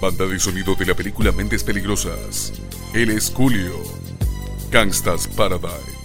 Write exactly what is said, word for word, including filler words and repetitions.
Banda de sonido de la película Mentes Peligrosas. Él es Julio. Gangsta's Paradise.